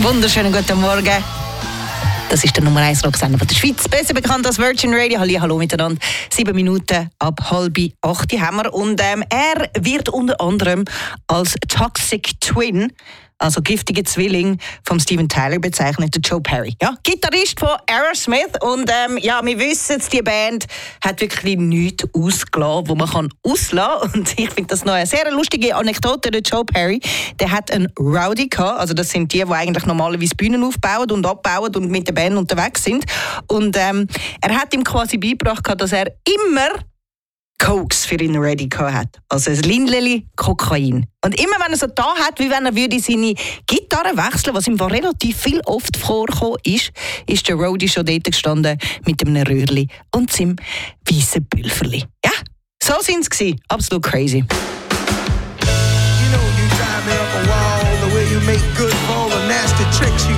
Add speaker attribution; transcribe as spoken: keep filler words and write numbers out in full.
Speaker 1: wunderschönen guten Morgen. Das ist der Nummer eins Rocksender von der Schweiz, besser bekannt als Virgin Radio. Halli, hallo miteinander. Sieben Minuten ab halb acht haben wir. Und ähm, er wird unter anderem als Toxic Twin, also giftiger Zwilling von Steven Tyler bezeichnet, der Joe Perry. Ja, Gitarrist von Aerosmith. Und ähm, ja, wir wissen, die Band hat wirklich nichts ausgelassen, wo man kann auslassen kann. Und ich finde das noch eine sehr lustige Anekdote. Der Joe Perry, der hat einen Rowdy gehabt. Also das sind die, die eigentlich normalerweise Bühnen aufbauen und abbauen und mit der Band unterwegs sind. Und ähm, er hat ihm quasi beigebracht, dass er immer Cokes für ihn ready hat. Also ein Lindleli Kokain. Und immer wenn er so da hat, wie wenn er würde seine Gitarre wechseln, was ihm absolut viel oft vorgekommen ist, ist der Rowdy schon dort gestanden mit einem Röhrli und seinem weißen Pülferli. Ja, so sind sie gewesen. Absolut crazy.
Speaker 2: You know you drive me up a wall, the way you make good for all the nasty tricks you